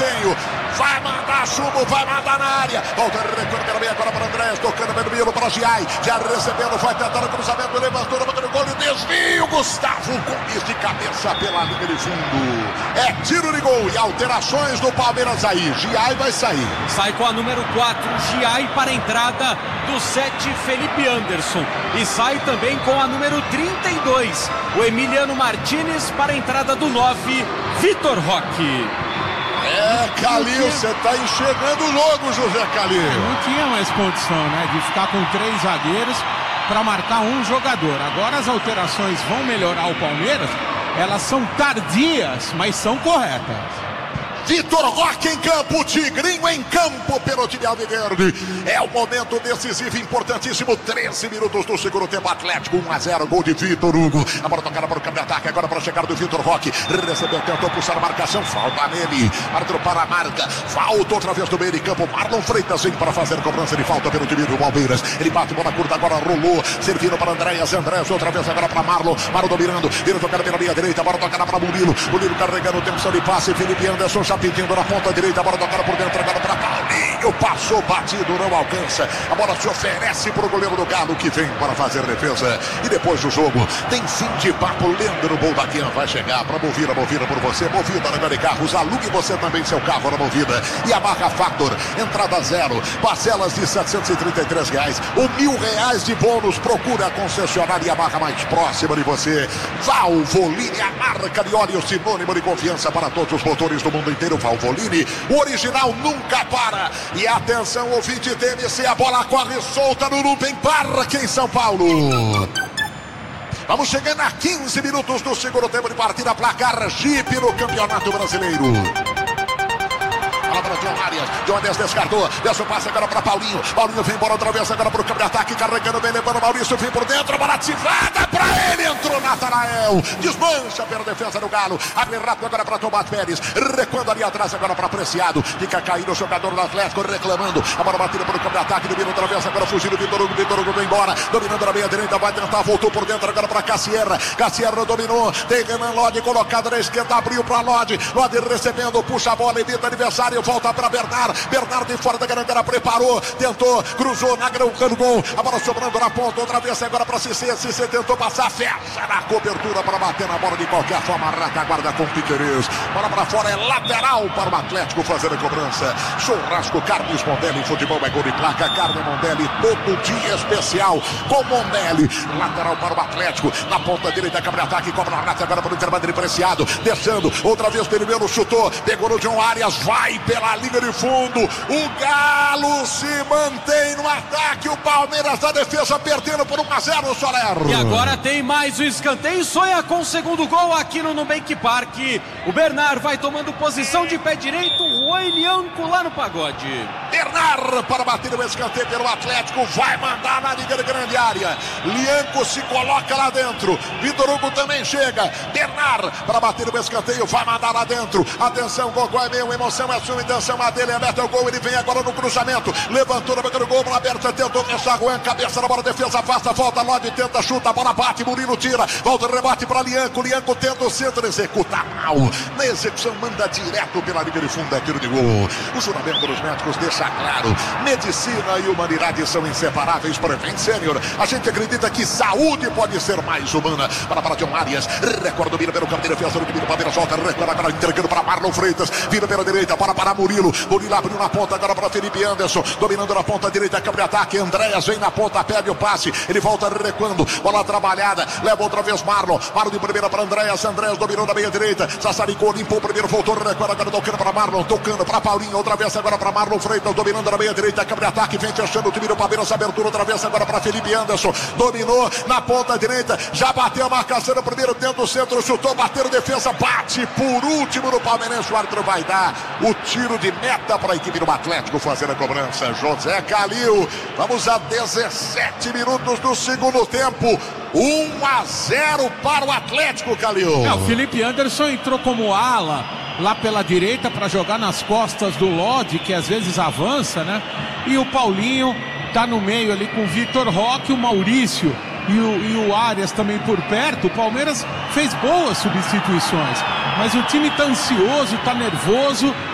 escanteio. Vai mandar chumbo, vai mandar na área. Volta recuando bem agora para Andrés, tocando bem no meio para Giai. Já recebendo, vai tentar o cruzamento, levantou, no gol e desvio. Gustavo Gomes de cabeça pela linha de fundo. É tiro de gol e alterações do Palmeiras aí. Giai vai sair. Sai com a número 4, Giai, para a entrada do 7, Felipe Anderson. E sai também com a número 32, o Emiliano Martinez, para a entrada do 9, Vitor Roque. Calil, você tá enxergando logo, José Calil. Não tinha mais condição, né, de ficar com 3 zagueiros para marcar um jogador. Agora as alterações vão melhorar o Palmeiras. Elas são tardias, mas são corretas. Vitor Roque em campo, Tigrinho em campo pelo time alviverde. É o momento decisivo, importantíssimo. 13 minutos do segundo tempo. Atlético 1-0, gol de Vitor Hugo. A bola tocada para o campo de ataque, agora para a chegada do Vitor Roque. Recebeu, tentou puxar a marcação, falta nele. Árbitro para a marca, falta outra vez no meio de campo. Marlon Freitas vem para fazer cobrança de falta pelo time do Palmeiras. Ele bate bola curta, agora rolou, servindo para Andréas. Outra vez agora para Marlon. Marlon dominando, vira tocada pela linha direita. A bola tocada para Murilo. Murilo carregando, tensão de passe. Felipe Anderson já pedindo na ponta direita, a bola tocada por dentro, agora para Paulinho, passou batido, não alcança, a bola se oferece para o goleiro do Galo, que vem para fazer defesa, e depois do jogo, tem fim de papo. Leandro Boldaquian vai chegar para Movida por você, Movida na de carros, alugue você também seu carro na Movida, e a Barra Factor, entrada 0, parcelas de R$733, ou R$1.000 de bônus. Procura a concessionária Yamaha mais próxima de você. Valvoline, a marca de óleo sinônimo de confiança para todos os motores do mundo inteiro. Valvoline, o original nunca para. E atenção, ouvinte TMC, a bola corre solta no Nubem Parque em São Paulo. Vamos chegando a 15 minutos do segundo tempo de partida. Placar Jeep no Campeonato Brasileiro. Bola para John Arias. John Arias descartou. Desce o passe agora para Paulinho. Paulinho vem embora outra vez agora para o campo de ataque. Carregando bem, levando o Maurício. Vem por dentro. Bola ativada para ele. Entrou Natanael. Desmancha pela defesa do Galo. Abre rápido agora para Tomás Pérez. Recuando ali atrás agora para Apreciado. Fica caindo o jogador do Atlético reclamando. A bola batida para o campo de ataque. Domina outra vez agora fugindo. Vitor Hugo vem embora. Dominando na meia direita. Vai tentar. Voltou por dentro agora para Cassierra. Cassierra dominou. Tem Renan Lodi colocado na esquerda. Abriu para Lodi. Lodi recebendo. Puxa a bola. Evita adversário. Volta para Bernard. Bernard de fora da grandela. Preparou. Tentou. Cruzou na grande gol. A bola sobrando na ponta. Outra vez agora para Cissé. Cissé tentou passar. Fecha na cobertura para bater na bola de qualquer forma. Retaguarda com Piquerez. Bola para fora. É lateral para o Atlético fazer a cobrança. Churrasco Carnes Mondelli. Futebol é gol de placa. Carne Mondelli. Todo dia especial com Mondelli. Lateral para o Atlético. Na ponta direita. Câmara de ataque. Cobra na rata agora para o intervalo de Preciado. Descendo. Outra vez primeiro chutou. Pegou no John Arias. Vai pela linha de fundo. O Galo se mantém no ataque. O Palmeiras da defesa perdendo por 1-0, Soler. E agora tem mais o escanteio. Sonha com o segundo gol aqui no Nubank Park. O Bernard vai tomando posição de pé direito. O Elianco lá no pagode. Bernard para bater o escanteio pelo Atlético. Vai mandar na linha de grande área. Lianco se coloca lá dentro. Vitor Hugo também chega. Bernard para bater o escanteio. Vai mandar lá dentro. Atenção, Gogó é meu. Emoção é sua, intenção a dele. É meta o gol. Ele vem agora no cruzamento. Levantou na boca do gol. Bola aberta. Tentou fechar. Juan. Cabeça na bola. Defesa afasta. Volta. Lodi tenta. Chuta. A bola bate. Murilo tira. Volta. Rebate para Lianco. Lianco tenta o centro. Executa mal. Na execução manda direto pela linha de fundo. É tiro de gol. O juramento dos médicos deixa claro. Medicina e humanidade são inseparáveis. Prevent Sênior. A gente acredita que saúde pode ser mais humana. Para John Arias. Recorda o Mira pelo campo de defesa do time do Palmeiras. Volta. Recorda agora entregando para Marlon Freitas. Vira pela direita. Para Murilo. Murilo abriu na ponta agora para Felipe Anderson. Dominando na ponta direita. Câmbio de ataque. Andréas vem na ponta. Perde o passe. Ele volta recuando. Bola trabalhada. Leva outra vez Marlon. Marlon de primeira para Andréas. Andréas dominou na meia direita. Sassaricou. Limpou o primeiro. Voltou. Recuando agora tocando para Marlon. Tocando para Paulinho. Outra vez agora para Marlon Freitas. Dominando na meia direita. Câmbio de ataque. Vem fechando o time do Palmeiras. Abertura outra vez agora para Felipe Anderson. Dominou na ponta direita. Já bateu a marcação no primeiro. Dentro do centro. Chutou. Bateu defesa. Bate por último no Palmeirense. O árbitro vai dar o tiro de meta para a equipe do Atlético fazer a cobrança. José Calil. Vamos a 17 minutos do segundo tempo. 1-0 para o Atlético, Calil. O Felipe Anderson entrou como ala lá pela direita para jogar nas costas do Lodi, que às vezes avança, né? E o Paulinho tá no meio ali com o Vitor Roque, o Maurício e o Arias também por perto. O Palmeiras fez boas substituições, mas o time tá ansioso, tá nervoso